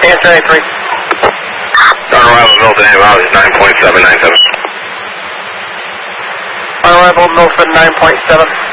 Answer 83. On arrival, Milton Avenue is 9.797. On arrival, Milford 9.7.